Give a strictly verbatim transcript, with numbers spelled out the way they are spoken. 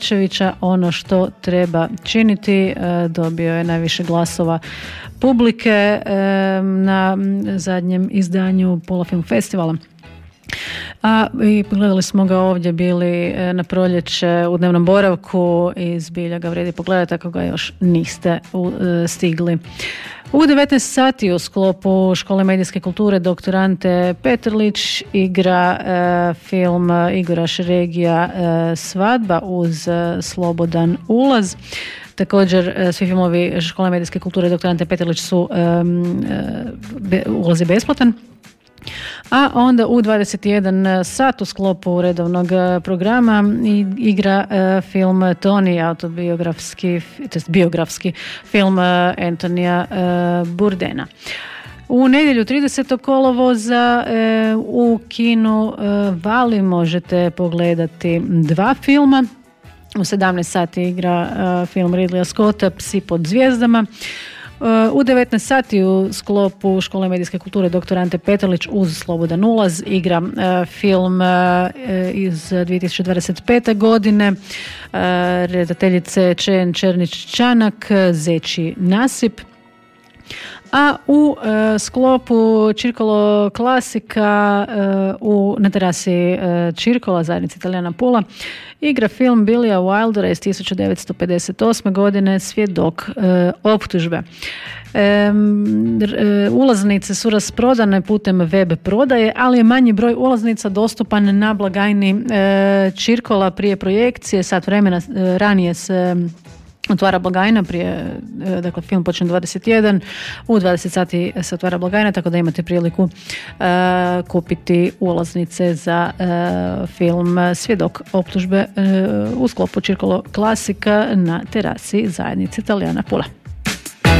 Šarčevića Ono što treba činiti. Dobio je najviše glasova publike na zadnjem izdanju Pola Film Festivala. A i pogledali smo ga ovdje, bili na proljeće u dnevnom boravku i zbilja ga vredi pogledati ako ga još niste u, e, stigli. U devetnaest sati u sklopu Škole medijske kulture doktor Ante Petrlić igra e, film Igora Šeregija e, Svadba uz e, slobodan ulaz. Također e, svi filmovi Škole medijske kulture doktor Ante Petrlić su e, e, be, ulaz je besplatan. A onda u dvadeset jedan sat u sklopu redovnog programa igra uh, film Tony, autobiografski, to jest biografski film uh, Antonija uh, Bourdena. U nedjelju tridesetog kolovoza uh, u kinu uh, Vali možete pogledati dva filma. U sedamnaest sati igra uh, film Ridleya Scotta Psi pod zvijezdama. U devetnaest sati u sklopu Škole medijske kulture doktor Ante Petrlić uz slobodan ulaz igra uh, film uh, iz dvije tisuće dvadeset pete godine uh, redateljice Čen Černić-Čanak Zečji nasip. A u uh, sklopu Circolo klasika uh, u, na terasi uh, Circola, zajednici Italijana Pula, igra film Billija Wildera iz tisuću devetsto pedeset osme godine Svjedok uh, optužbe. Um, r, uh, ulaznice su rasprodane putem web prodaje, ali je manji broj ulaznica dostupan na blagajni uh, Circola prije projekcije. Sat vremena uh, ranije se otvara blagajna prije, dakle film počne dvadeset jedan, u dvadeset sati se otvara blagajna, tako da imate priliku uh, kupiti ulaznice za uh, film Svjedok optužbe uh, u sklopu Circolo klasika na terasi zajednice Italijana Pula.